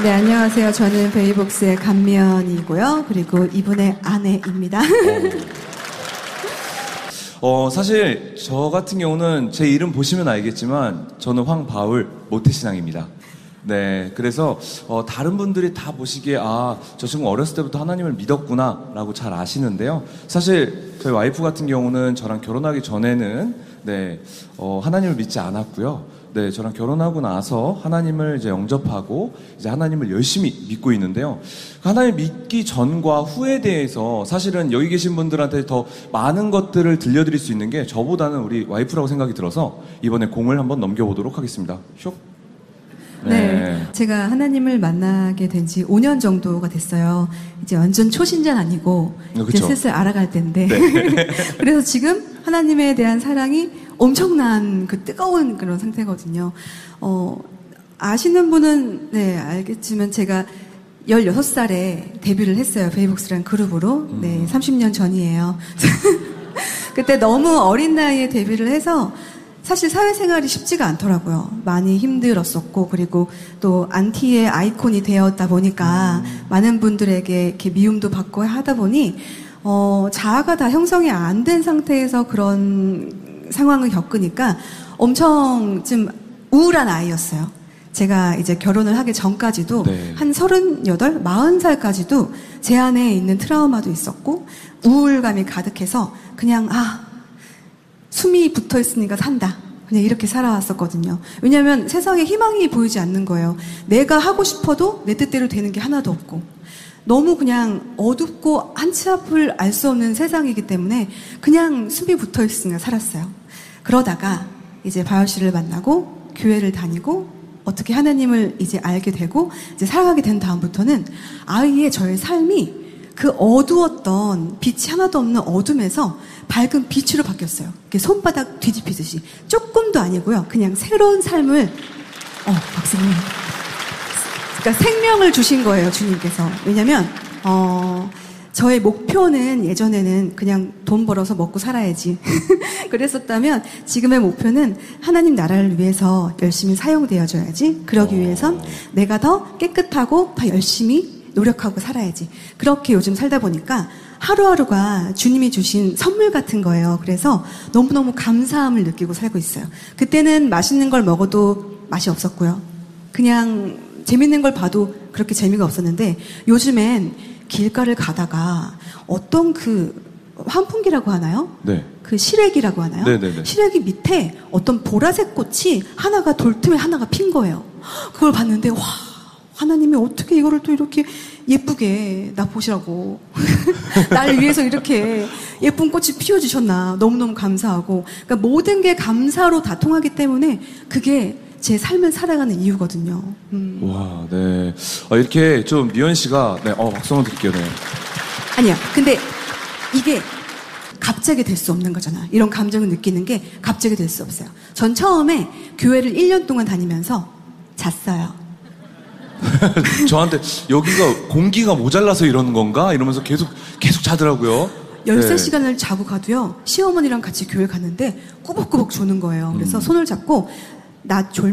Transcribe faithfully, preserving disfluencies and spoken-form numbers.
네, 안녕하세요. 저는 베이복스의 감미연이고요. 그리고 이분의 아내입니다. 어, 사실 저 같은 경우는 제 이름 보시면 알겠지만 저는 황바울 모태신앙입니다. 네, 그래서 어, 다른 분들이 다 보시기에 아, 저 친구 어렸을 때부터 하나님을 믿었구나 라고 잘 아시는데요. 사실 저희 와이프 같은 경우는 저랑 결혼하기 전에는 네, 어, 하나님을 믿지 않았고요. 네, 저랑 결혼하고 나서 하나님을 이제 영접하고 이제 하나님을 열심히 믿고 있는데요. 하나님 믿기 전과 후에 대해서 사실은 여기 계신 분들한테 더 많은 것들을 들려드릴 수 있는 게 저보다는 우리 와이프라고 생각이 들어서 이번에 공을 한번 넘겨보도록 하겠습니다. 슉. 네. 네, 제가 하나님을 만나게 된 지 오 년 정도가 됐어요. 이제 완전 초신자는 아니고 어, 이제 슬슬 알아갈 때인데 네. 그래서 지금 하나님에 대한 사랑이 엄청난 그 뜨거운 그런 상태거든요. 어, 아시는 분은 네 알겠지만 제가 열여섯 살에 데뷔를 했어요. 베이복스라는 그룹으로. 네, 삼십 년 전이에요. 그때 너무 어린 나이에 데뷔를 해서 사실 사회생활이 쉽지가 않더라고요. 많이 힘들었었고, 그리고 또 안티의 아이콘이 되었다 보니까 음. 많은 분들에게 이렇게 미움도 받고 하다 보니 어, 자아가 다 형성이 안 된 상태에서 그런 상황을 겪으니까 엄청 좀 우울한 아이였어요. 제가 이제 결혼을 하기 전까지도 네. 한 서른여덟, 마흔 살까지도 제 안에 있는 트라우마도 있었고 우울감이 가득해서 그냥 아 숨이 붙어 있으니까 산다. 그냥 이렇게 살아왔었거든요. 왜냐하면 세상에 희망이 보이지 않는 거예요. 내가 하고 싶어도 내 뜻대로 되는 게 하나도 없고 너무 그냥 어둡고 한치 앞을 알 수 없는 세상이기 때문에 그냥 숨이 붙어 있으니까 살았어요. 그러다가 이제 바울 씨를 만나고 교회를 다니고 어떻게 하나님을 이제 알게 되고 이제 살아가게 된 다음부터는 아이의 저의 삶이 그 어두웠던 빛이 하나도 없는 어둠에서 밝은 빛으로 바뀌었어요. 이렇게 손바닥 뒤집히듯이. 조금도 아니고요. 그냥 새로운 삶을, 어, 박사님. 그러니까 생명을 주신 거예요, 주님께서. 왜냐면, 어, 저의 목표는 예전에는 그냥 돈 벌어서 먹고 살아야지. 그랬었다면 지금의 목표는 하나님 나라를 위해서 열심히 사용되어줘야지. 그러기 위해선 내가 더 깨끗하고 더 열심히 노력하고 살아야지. 그렇게 요즘 살다 보니까 하루하루가 주님이 주신 선물 같은 거예요. 그래서 너무너무 감사함을 느끼고 살고 있어요. 그때는 맛있는 걸 먹어도 맛이 없었고요. 그냥 재밌는 걸 봐도 그렇게 재미가 없었는데 요즘엔 길가를 가다가 어떤 그 환풍기라고 하나요? 네. 그 시래기라고 하나요? 네네네. 시래기 밑에 어떤 보라색 꽃이 하나가 돌 틈에 하나가 핀 거예요. 그걸 봤는데 와 하나님이 어떻게 이거를 또 이렇게 예쁘게 나 보시라고 날 위해서 이렇게 예쁜 꽃이 피워주셨나 너무너무 감사하고 그러니까 모든 게 감사로 다 통하기 때문에 그게 제 삶을 살아가는 이유거든요. 음. 와, 네. 아, 이렇게 좀 미연 씨가 네, 어, 박수 한번 드릴게요. 네. 아니야. 근데 이게 갑자기 될 수 없는 거잖아. 이런 감정을 느끼는 게 갑자기 될 수 없어요. 전 처음에 교회를 일 년 동안 다니면서 잤어요. 저한테 여기가 공기가 모자라서 이러는 건가? 이러면서 계속 계속 자더라고요. 열세 시간을 자고 가도요. 시어머니랑 같이 교회 갔는데 꾸벅꾸벅 조는 거예요. 그래서 음. 손을 잡고 나 졸